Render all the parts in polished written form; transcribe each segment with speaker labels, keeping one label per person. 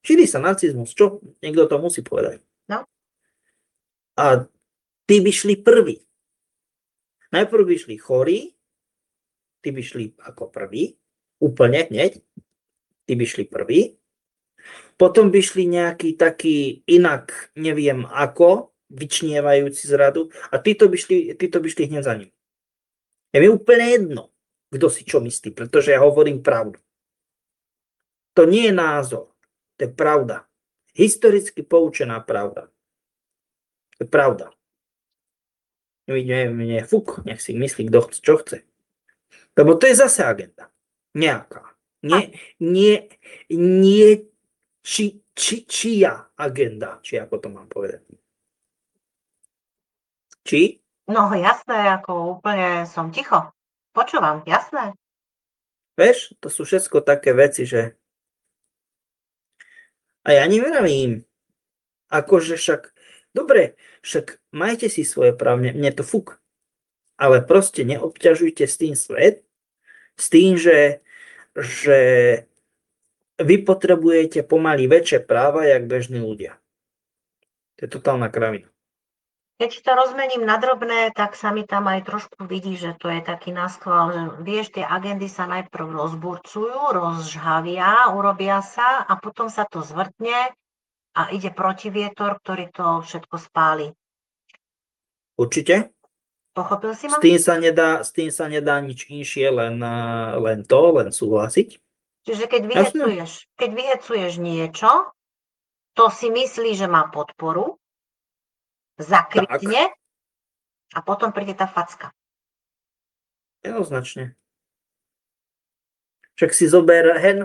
Speaker 1: Šíri sa nacizmus, čo? Niekto to musí povedať.
Speaker 2: No.
Speaker 1: A tí by šli prví. Najprv by šli chorí, tí by šli ako prví, úplne hneď, tí by šli prví. Potom by šli nejaký taký inak, neviem ako, vyčnievajúci z radu a títo by šli hneď za ním. Je mi úplne jedno, kto si čo myslí, pretože ja hovorím pravdu. To nie je názor, to je pravda. Historicky poučená pravda. To je pravda. Mne fuk, nech si myslí, kto chce, čo chce. Lebo to je zase agenda. Nejaká. Nie čia agenda, či ako to mám povedať. Či?
Speaker 2: No jasné, ako úplne som ticho. Počúvam, jasné.
Speaker 1: Vieš, to sú všetko také veci, že a ja nevravím, akože však, dobre, však majte si svoje právne, mne to fuk, ale proste neobťažujte s tým svet, s tým, že vy potrebujete pomaly väčšie práva, jak bežní ľudia. To je totálna kravina.
Speaker 2: Keď to rozmením na drobné, tak sa mi tam aj trošku vidí, že to je taký naschvál, že vieš, tie agendy sa najprv rozburcujú, rozžhavia, urobia sa a potom sa to zvrtne a ide protivietor, ktorý to všetko spáli.
Speaker 1: Určite?
Speaker 2: Pochopil si ma?
Speaker 1: S tým sa nedá nič inšie, len súhlasiť.
Speaker 2: Čiže keď vyhecuješ niečo, to si myslí, že má podporu, zakrytne a potom príde tá facka.
Speaker 1: Jednoznačne. Však si zober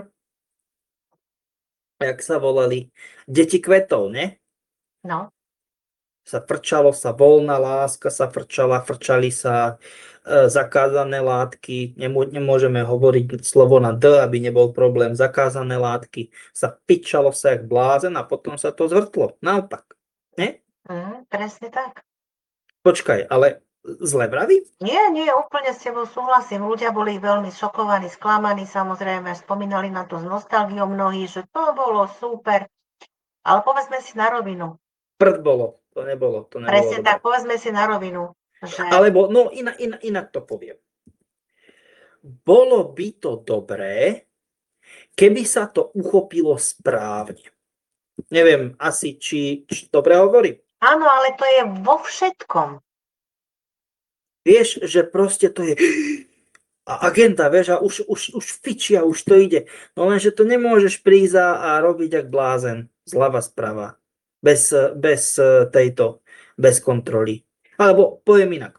Speaker 1: jak sa volali, deti kvetov, ne?
Speaker 2: No.
Speaker 1: Frčala sa voľná láska, frčali sa zakázané látky, nemôžeme hovoriť slovo na D, aby nebol problém, zakázané látky, pičalo sa jak blázen a potom sa to zvrtlo, naopak, ne?
Speaker 2: Presne tak.
Speaker 1: Počkaj, ale zle vraví?
Speaker 2: Nie, úplne s tebou súhlasím. Ľudia boli veľmi šokovaní, sklamaní, samozrejme, spomínali na to s nostalgiou mnohí, že to bolo super. Ale povedzme si na rovinu.
Speaker 1: Prd bolo, to nebolo
Speaker 2: Presne
Speaker 1: dobre.
Speaker 2: tak, povedzme si na rovinu. Že...
Speaker 1: Alebo, no inak to poviem. Bolo by to dobré, keby sa to uchopilo správne. Neviem, asi, či dobre hovorím.
Speaker 2: Áno, ale to je vo všetkom.
Speaker 1: Vieš, že proste to je agenda, vieš, a už fičia, už to ide. No lenže to nemôžeš prísť a robiť jak blázen, zľava sprava, bez kontroly. Alebo poviem inak.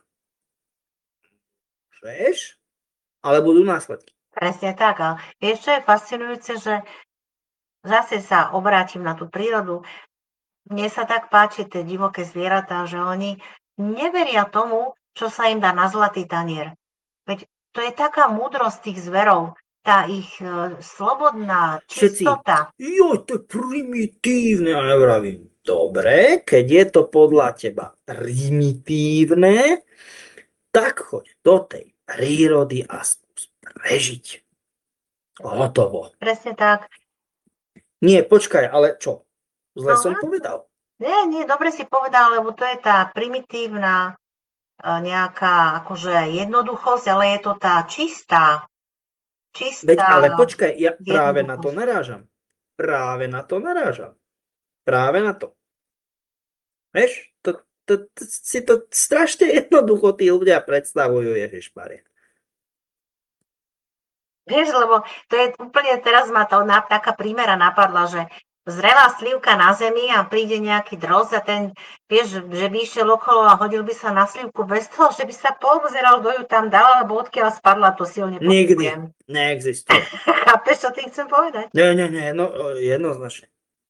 Speaker 1: Vieš? Ale budú následky.
Speaker 2: Presne tak. A vieš, čo je fascinujúce, že zase sa obrátim na tú prírodu. Mne sa tak páči tie divoké zvieratá, že oni neveria tomu, čo sa im dá na zlatý tanier. Veď to je taká múdrosť tých zverov, tá ich slobodná čistota.
Speaker 1: To je primitívne. A ja vravím, dobre, keď je to podľa teba primitívne, tak choď do tej prírody a prežiť. Hotovo.
Speaker 2: Presne tak.
Speaker 1: Nie, počkaj, ale čo? Zle som povedal.
Speaker 2: Nie, dobre si povedal, lebo to je tá primitívna nejaká akože jednoduchosť, ale je to tá čistá.
Speaker 1: Veď, ale počkaj, ja práve na to narážam. Práve na to. Vieš, si to strašne jednoducho tí ľudia predstavujú, Ježišmaria.
Speaker 2: Vieš, lebo to je úplne, teraz ma to taká prímera napadla, že zrelá slivka na zemi a príde nejaký dros a ten, vieš, že by išiel okolo a hodil by sa na slivku bez toho, že by sa poobzeral, kto ju tam dal, alebo odkiaľ spadla, to silne
Speaker 1: Nikdy
Speaker 2: pochybujem.
Speaker 1: neexistuje.
Speaker 2: Chápeš, čo tým chcem povedať?
Speaker 1: Nie, no jednoznačne.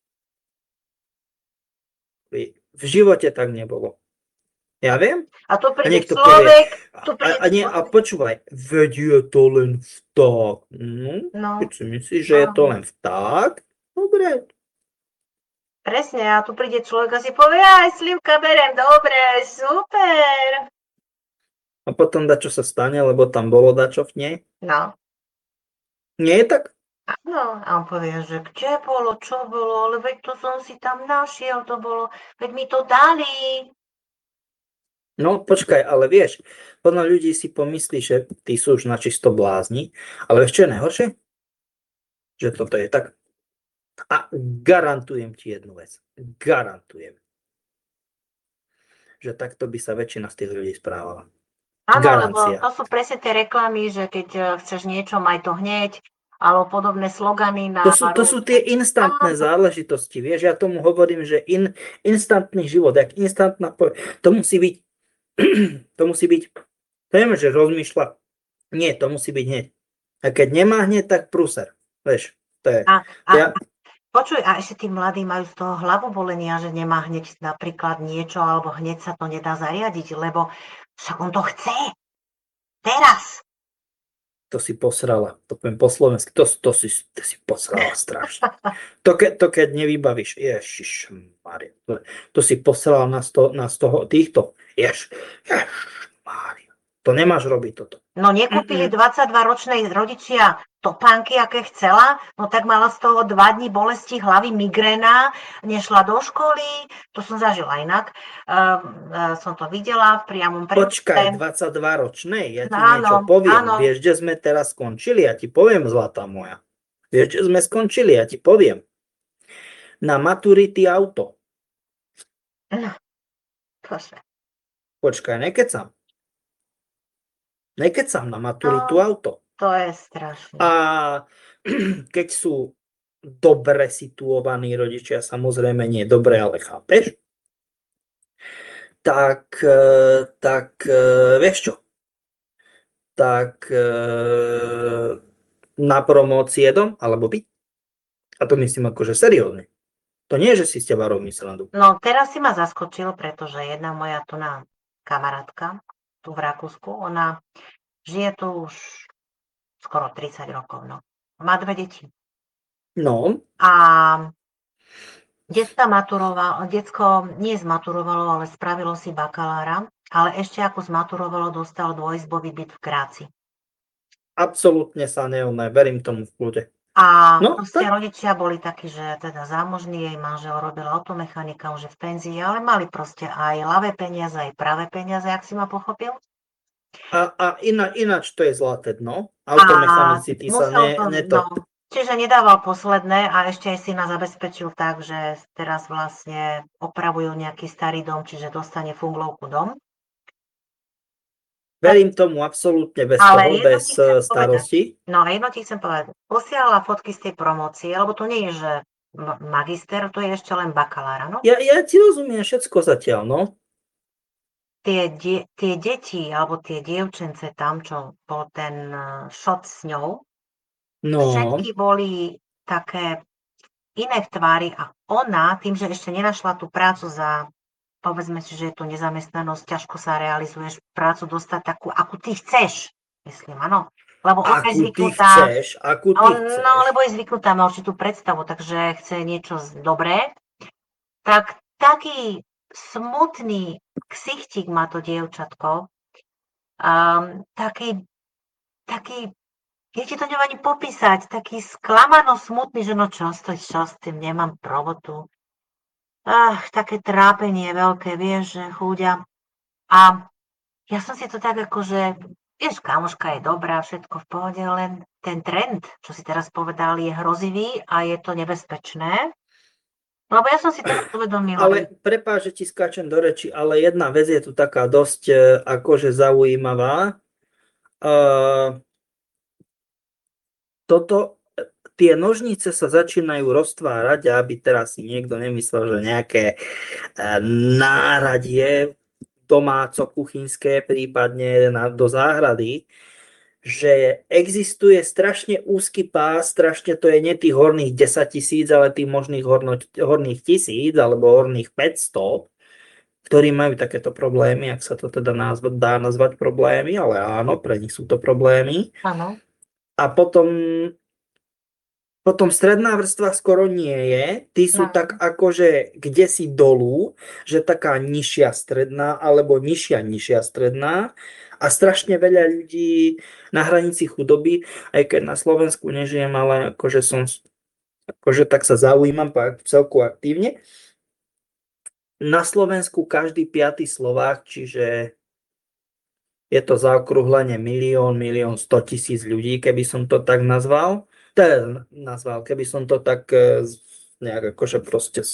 Speaker 1: V živote tak nebolo. Ja viem.
Speaker 2: A to príde človek.
Speaker 1: A počúvaj, veď je to len vták. No, keď si myslíš, že je to len vták, dobre.
Speaker 2: Presne, a tu príde človek a si povie, aj slivka berem, dobre, super.
Speaker 1: A potom dačo sa stane, lebo tam bolo dačo v nej?
Speaker 2: No.
Speaker 1: Nie je tak?
Speaker 2: Áno, a on povie, že kde bolo, čo bolo, ale veď to som si tam našiel, to bolo, veď mi to dali.
Speaker 1: No počkaj, ale vieš, podľa ľudí si pomyslí, že tí sú už načisto blázni, ale vieš čo je najhoršie? Že toto je tak. A garantujem ti jednu vec. Garantujem, že takto by sa väčšina z tých ľudí správala.
Speaker 2: Áno, lebo
Speaker 1: Garancia.
Speaker 2: to sú presne tie reklamy, že keď chceš niečo, maj to hneď, alebo podobné slogany na
Speaker 1: To sú tie instantné záležitosti, vieš, ja tomu hovorím, že instantný život, jak instantná, to musí byť, to musí byť, to neviem, že rozmýšľa, nie, to musí byť hneď. A keď nemá hneď, tak prúser, vieš, to je.
Speaker 2: Počuj, a ešte tí mladí majú z toho hlavu bolenia, že nemá hneď napríklad niečo, alebo hneď sa to nedá zariadiť, lebo však on to chce. Teraz.
Speaker 1: To si posrala, to poviem po slovensky, to si posrala strašne. To keď nevybavíš, ježišmária, to si posrala na týchto, ježišmária, to nemáš robiť toto.
Speaker 2: No nekúpili 22-ročnej rodičia topánky, aké chcela, no tak mala z toho 2 dní bolesti hlavy, migréna, nešla do školy, to som zažila inak, som to videla v priamom prenose.
Speaker 1: Počkaj, 22-ročnej, ja ti niečo poviem,
Speaker 2: áno.
Speaker 1: Vieš, kde sme teraz skončili, ja ti poviem, zlatá moja. Vieš, kde sme skončili, ja ti poviem. Na maturity auto.
Speaker 2: No, proste.
Speaker 1: Počkaj, nekecam na maturitu auto.
Speaker 2: To je strašné.
Speaker 1: A keď sú dobre situovaní rodičia, samozrejme nie dobre, ale chápeš, tak vieš čo? Tak na promócie dom alebo byť. A to myslím akože seriózne. To nie je, že si s teba robí srandu.
Speaker 2: No teraz si ma zaskočil, pretože jedna moja kamarátka tu v Rakúsku, ona žije tu už skoro 30 rokov, no. Má 2 deti.
Speaker 1: No.
Speaker 2: A decko nie zmaturovalo, ale spravilo si bakalára, ale ešte ako zmaturovalo, dostal dvojizbový byt v Gráci.
Speaker 1: Absolútne sa neoné, verím tomu v kľude.
Speaker 2: A proste rodičia boli takí, že teda zámožný, jej manžel robil automechanika, už je v penzii, ale mali proste aj ľavé peniaze, aj pravé peniaze, ak si ma pochopil.
Speaker 1: A ináč to je zlaté dno. Automechanici tí sa
Speaker 2: Čiže nedával posledné a ešte aj syna zabezpečil tak, že teraz vlastne opravujú nejaký starý dom, čiže dostane funglovku dom.
Speaker 1: Verím tomu absolútne bez toho, bez starosti.
Speaker 2: No a jedno ti chcem povedať, posielala fotky z tej promócie, lebo to nie je, že magister, to je ešte len bakalára, no?
Speaker 1: Ja ti rozumiem všetko zatiaľ, no.
Speaker 2: Tie deti, alebo tie dievčence tam, čo bol ten šot s ňou, všetky boli také iné v tvári a ona, tým, že ešte nenašla tú prácu povedzme si, že je to nezamestnanosť, ťažko sa realizuješ prácu dostať takú, akú ty chceš, myslím, áno. Lebo ona je zvyknutá. No, lebo je zvyknutá, má určitú predstavu, takže chce niečo dobré. Tak taký smutný ksichtík má to dievčatko. Taký, ja ti to neviem ani popísať, taký sklamano smutný, že no čo s tým, nemám robotu. Také trápenie veľké, vieš, že chúďa. A ja som si to tak akože, vieš, kamoška je dobrá, všetko v pohode, len ten trend, čo si teraz povedal, je hrozivý a je to nebezpečné. Lebo ja som si to uvedomila.
Speaker 1: Ale prepáč, že ti skáčem do reči, ale jedna vec je tu taká dosť akože zaujímavá. Tie nožnice sa začínajú roztvárať, aby teraz si niekto nemyslel, že nejaké náradie domáco-kuchynské, prípadne do záhrady, že existuje strašne úzky pás, strašne to je nie tých horných 10 000, ale tých možných horných 1000 alebo horných 500, ktorí majú takéto problémy, ak sa to teda dá nazvať problémy, ale áno, pre nich sú to problémy.
Speaker 2: Áno.
Speaker 1: A potom stredná vrstva skoro nie je. Tí sú tak akože kdesi dolu, že taká nižšia stredná alebo nižšia stredná. A strašne veľa ľudí na hranici chudoby, aj keď na Slovensku nežijem, ale akože tak sa zaujímam celku aktívne. Na Slovensku každý 5. Slovák, čiže je to zaokrúhlenie 1 100 000 ľudí, keby som to tak nazval. Keby som to tak nejak akože proste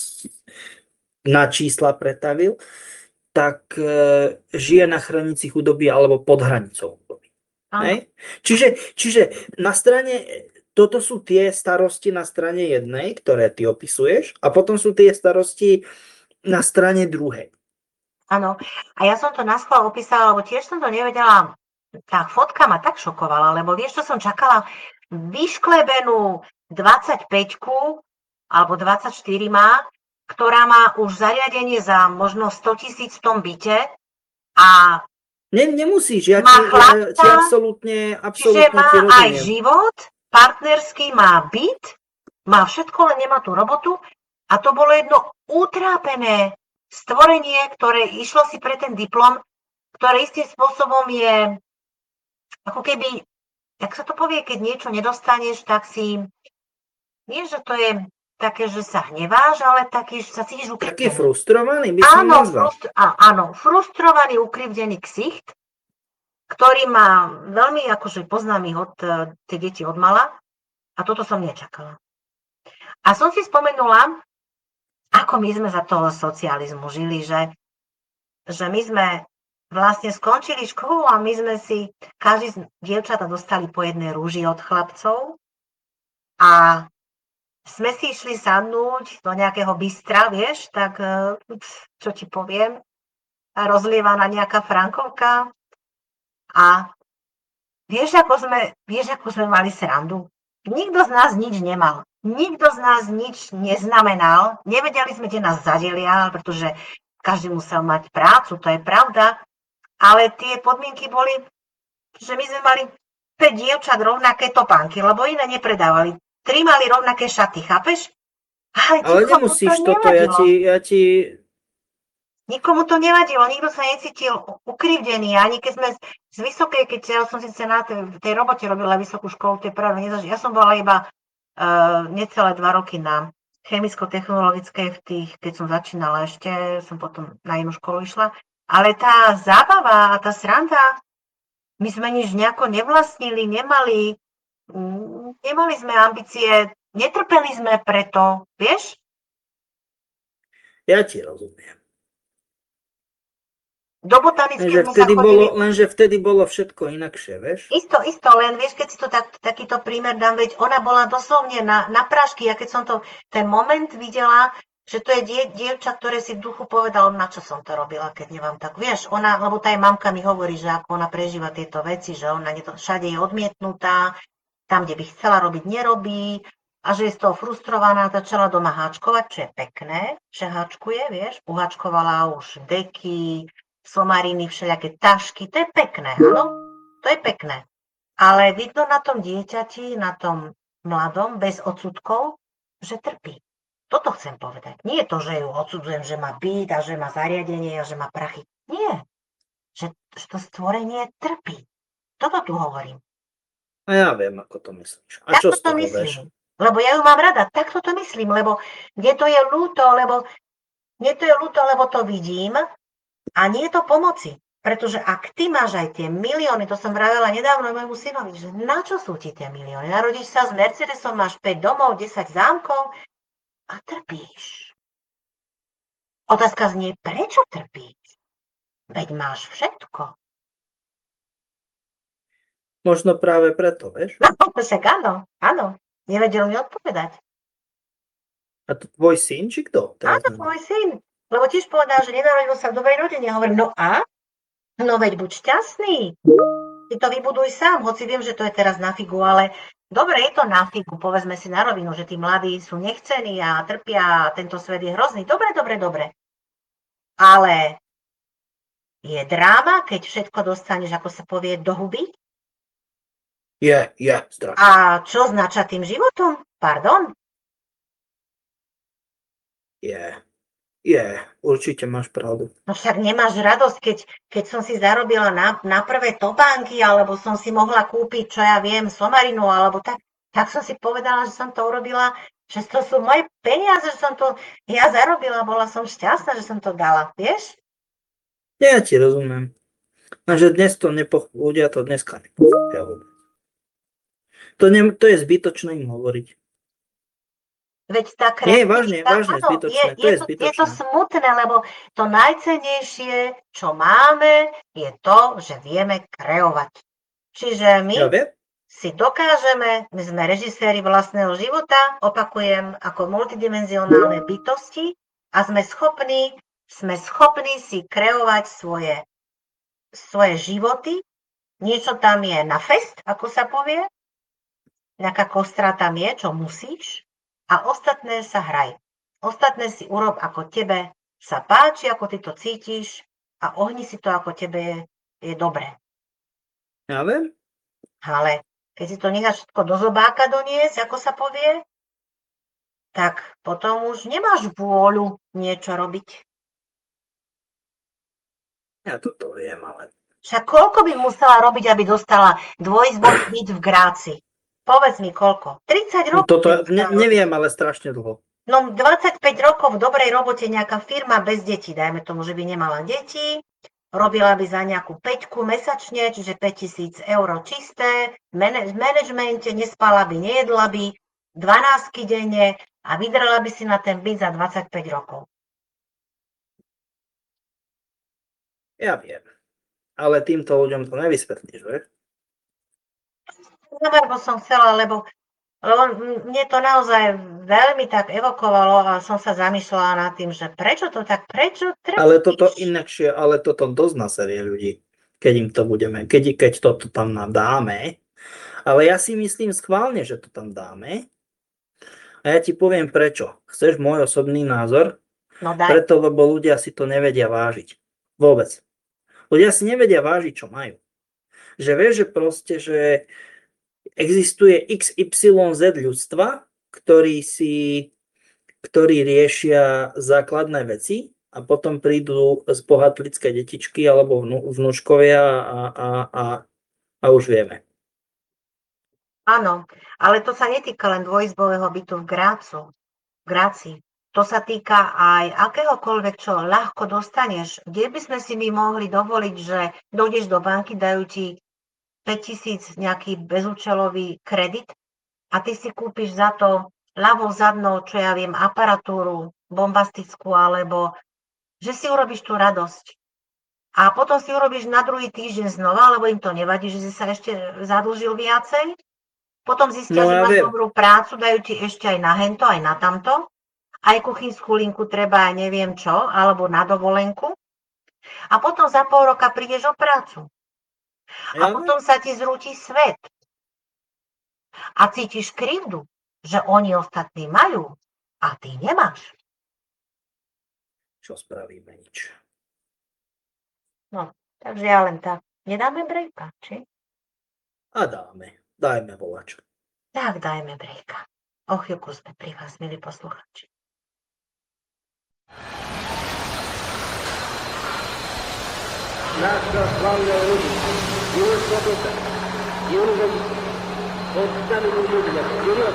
Speaker 1: na čísla pretavil, tak žije na hranici chudoby alebo pod hranicou chudoby. Hej? Čiže na strane, toto sú tie starosti na strane jednej, ktoré ty opisuješ, a potom sú tie starosti na strane druhej.
Speaker 2: Áno, a ja som to naschvál opísala, lebo tiež som to nevedela. Tá fotka ma tak šokovala, lebo vieš, čo som čakala? Vyšklebenú 25-ku alebo 24 má, ktorá má už zariadenie za možno 100 000 v tom byte a
Speaker 1: Nemusíš, ja
Speaker 2: má
Speaker 1: ti
Speaker 2: chlapca,
Speaker 1: absolútne
Speaker 2: čiže má
Speaker 1: ti
Speaker 2: aj
Speaker 1: rozumiem.
Speaker 2: život, partnerský, má byt, má všetko, len nemá tú robotu. A to bolo jedno utrápené stvorenie, ktoré išlo si pre ten diplom, ktoré istým spôsobom je, ako keby, jak sa to povie, keď niečo nedostaneš, tak si, nie, že to je také, že sa hneváš, ale taký, že sa cítiš
Speaker 1: Taký
Speaker 2: ukrivdený.
Speaker 1: frustrovaný by som nazval.
Speaker 2: Áno, frustrovaný, ukrivdený ksicht, ktorý má veľmi, akože poznám ich od tie deti od mala, a toto som nečakala. A som si spomenula, ako my sme za toho socializmu žili, že my sme vlastne skončili školu a my sme si, každý z dievčata dostali po jednej rúži od chlapcov a sme si išli sadnúť do nejakého bystra, vieš, tak čo ti poviem, rozlievaná nejaká frankovka a vieš, ako sme mali srandu. Nikto z nás nič nemal. Nikto z nás nič neznamenal. Nevedeli sme, kde nás zadelia, pretože každý musel mať prácu, to je pravda. Ale tie podmienky boli, že my sme mali 5 dievčat rovnaké topánky, lebo iné nepredávali. 3 mali rovnaké šaty, chápeš?
Speaker 1: Ale nemusíš toto, ja ti...
Speaker 2: Nikomu to nevadilo, nikto sa necítil ukrivdený, ani keď sme z vysokej, keď ja som síce na tej robote robila vysokú školu, to je pravda, ja som bola iba necelé 2 roky na chemicko-technologickej keď som začínala ešte, som potom na inú školu išla, ale tá zábava a tá sranda, my sme nič nejako nevlastnili, nemali sme ambície, netrpeli sme preto, vieš?
Speaker 1: Ja ti rozumiem.
Speaker 2: Do botanickej sme sa chodili...
Speaker 1: Lenže vtedy bolo všetko inakšie, vieš?
Speaker 2: Isto, len vieš, keď si to takýto prímer dám, veď ona bola doslovne na prášky, ja keď som to ten moment videla, že to je dievča, ktoré si v duchu povedalo, na čo som to robila, keď nemám tak, vieš, lebo tá jej mamka mi hovorí, že ako ona prežíva tieto veci, že ona všade je odmietnutá, tam, kde by chcela robiť, nerobí a že je z toho frustrovaná, začala doma háčkovať, čo je pekné, že háčkuje, vieš, uháčkovala už deky, somariny, všelijaké tašky, to je pekné, áno? To je pekné. Ale vidno na tom dieťati, na tom mladom, bez odsudkov, že trpí. Toto chcem povedať. Nie je to, že ju odsudzujem, že má byt a že má zariadenie a že má prachy. Nie. Že to stvorenie trpí. Toto tu hovorím.
Speaker 1: A ja viem, ako to myslíš. A čo z toho vieš?
Speaker 2: Lebo ja ju mám rada. Takto to myslím, lebo mne to je ľúto, lebo to vidím, a nie je to pomoci, pretože ak ty máš aj tie milióny, to som vravela nedávno môjmu synovi, že na čo sú ti tie milióny? Narodíš sa s Mercedesom, máš 5 domov, 10 zámkov a trpíš. Otázka znie, prečo trpíš? Veď máš všetko.
Speaker 1: Možno práve preto, vieš?
Speaker 2: No, však áno. Nevedel mi odpovedať.
Speaker 1: A to tvoj syn, či kto?
Speaker 2: Áno, tvoj syn. Lebo tiež povedal, že nenarodil sa v dobrej rodine. Hovorím, no a? No veď buď šťastný. Ty to vybuduj sám, hoci viem, že to je teraz na figu, ale dobre, je to na figu, povedzme si na rovinu, že tí mladí sú nechcení a trpia a tento svet je hrozný. Dobre. Ale je dráma, keď všetko dostaneš, ako sa povie, do huby?
Speaker 1: Je, strašne.
Speaker 2: A čo znača tým životom? Pardon?
Speaker 1: Je. Určite máš pravdu.
Speaker 2: No však nemáš radosť, keď som si zarobila na prvé topánky, alebo som si mohla kúpiť, čo ja viem, somarinu, alebo tak som si povedala, že som to urobila, že to sú moje peniaze, že som to ja zarobila, bola som šťastná, že som to dala, vieš?
Speaker 1: Ja ti rozumiem. Lenže dnes to ľudia to dneska nepochopia vôbec. To je zbytočné im hovoriť.
Speaker 2: Veď tá
Speaker 1: Nie,
Speaker 2: kreativita,
Speaker 1: vážne
Speaker 2: áno,
Speaker 1: zbytočné. To je
Speaker 2: je to
Speaker 1: zbytočné.
Speaker 2: smutné, lebo to najcennejšie, čo máme, je to, že vieme kreovať. Čiže my
Speaker 1: Ja viem.
Speaker 2: si dokážeme, my sme režiséri vlastného života, opakujem, ako multidimenzionálne bytosti a sme schopní si kreovať svoje životy. Niečo tam je na fest, ako sa povie, nejaká kostra tam je, čo musíš, a ostatné sa hraj. Ostatné si urob, ako tebe sa páči, ako ty to cítiš a ohni si to, ako tebe je dobré.
Speaker 1: Ja viem.
Speaker 2: Ale keď si to necháš všetko do zobáka doniesť, ako sa povie, tak potom už nemáš vôľu niečo robiť.
Speaker 1: Ja to viem, ale...
Speaker 2: Však koľko by musela robiť, aby dostala dvojizbový byt v Gráci? Povedz mi koľko. 30 rokov.
Speaker 1: Toto neviem, ale strašne dlho.
Speaker 2: No 25 rokov v dobrej robote nejaká firma bez detí, dajme tomu, že by nemala deti, robila by za nejakú 5 mesačne, čiže 5 000 eur čisté, v manažmente, nespala by, nejedla by, 12 denne a vydrela by si na ten byt za 25 rokov.
Speaker 1: Ja viem. Ale týmto ľuďom to nevysvetlíš, že?
Speaker 2: Lebo som chcela, lebo mne to naozaj veľmi tak evokovalo a som sa zamýšľala nad tým, že prečo to tak, prečo trpíš?
Speaker 1: Ale toto inakšie, ale toto dosť naserie ľudí, keď im to budeme, keď toto tam dáme. Ale ja si myslím schválne, že to tam dáme. A ja ti poviem prečo. Chceš môj osobný názor?
Speaker 2: No daj.
Speaker 1: Preto, lebo ľudia si to nevedia vážiť. Vôbec. Ľudia si nevedia vážiť, čo majú. Že vieš, že proste, že existuje XYZ ľudstva, ktorí riešia základné veci a potom prídu zbohatlické detičky alebo vnúčkovia a už vieme.
Speaker 2: Áno, ale to sa netýka len dvojizbového bytu v Gráci. To sa týka aj akéhokoľvek, čo ľahko dostaneš. Kde by sme si my mohli dovoliť, že dojdeš do banky, dajú ti 5 000 nejaký bezúčelový kredit a ty si kúpiš za to ľavou zadnou, čo ja viem, aparatúru bombastickú, alebo že si urobíš tú radosť. A potom si urobíš na druhý týždeň znova, lebo im to nevadí, že si sa ešte zadlžil viacej. Potom zistia, že máš dobrú prácu, dajú ti ešte aj na hento, aj na tamto. Aj kuchynskú linku treba, aj neviem čo, alebo na dovolenku. A potom za pol roka prídeš o prácu. A potom sa ti zrúti svet. A cítiš krivdu, že oni ostatní majú a ty nemáš.
Speaker 1: Čo spravíme? Nič.
Speaker 2: No, takže ja len tak. Nedáme brejka, či?
Speaker 3: A dáme. Dajme volačo.
Speaker 2: Tak dajme brejka. O chvíľku sme pri vás, milí posluchači.
Speaker 4: Našo slavné ľudí, divu slobota, divu ľudí, odstavili ľudia, vперед!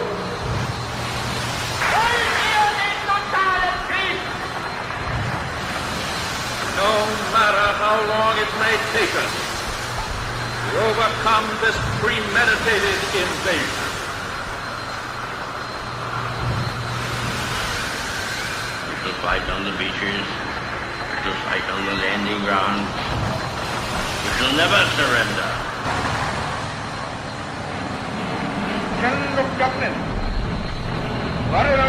Speaker 5: No matter how long it may take us to overcome this premeditated invasion.
Speaker 6: We shall fight on the beaches. We shall fight on the landing grounds. We shall never surrender.
Speaker 5: General Government,